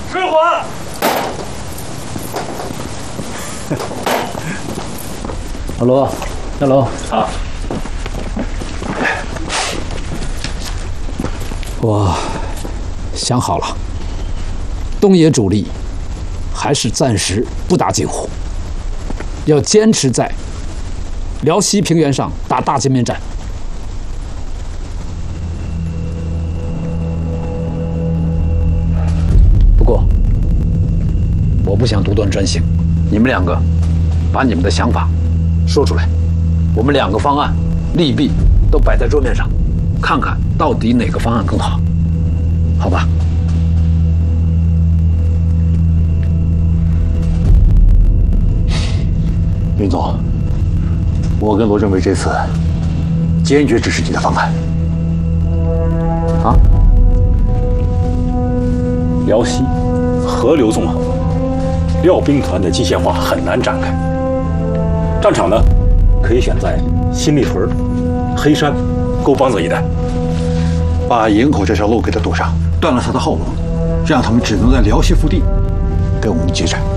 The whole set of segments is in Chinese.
追还！ 老罗，下楼。 好。 我想好了，东野主力还是暂时不打锦湖，要坚持在辽西平原上打大歼灭战。不过，我不想独断专行，你们两个把你们的想法说出来，我们两个方案利弊都摆在桌面上，看看到底哪个方案更好，好吧？ 林总，我跟罗认为这次坚决支持你的方案。 啊？辽西河流纵横，廖兵团的机械化很难展开。战场呢，可以选在新立屯、黑山、沟帮子一带， 把营口这条路给他堵上，断了他的后路，这样他们只能在辽西腹地跟我们接战。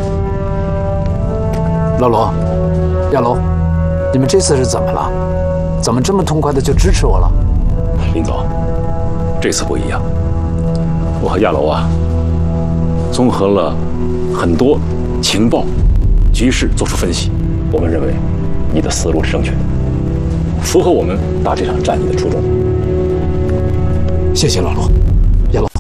老罗，亚楼，你们这次是怎么了？怎么这么痛快的就支持我了？ 林总，这次不一样，我和亚楼啊，综合了很多情报、局势做出分析，我们认为你的思路是正确的，符合我们打这场战役的初衷。 谢谢老罗，亚楼。